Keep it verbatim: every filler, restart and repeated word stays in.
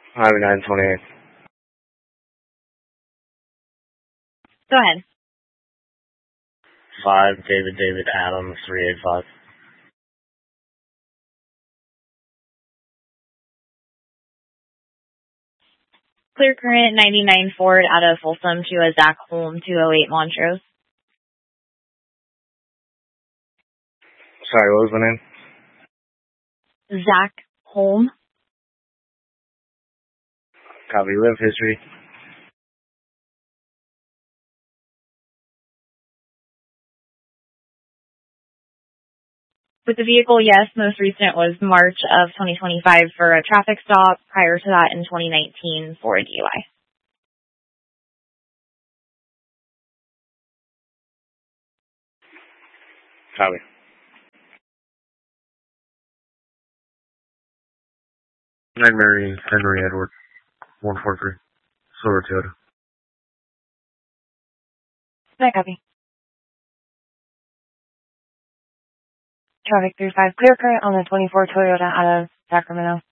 Highway nine twenty-eight. Go ahead. five David David Adams three eight five. Clear current ninety-nine Ford out of Folsom to a Zach Holm two oh eight Montrose. Sorry, what was the name? Zach Holm. Copy. Live history. With the vehicle, yes, most recent was March of twenty twenty-five for a traffic stop. Prior to that in twenty nineteen for a D U I. Copy. nine Mary Henry Edward. one four three. Silver Toyota. That copy. Traffic three five clear current on the twenty-four Toyota out of Sacramento.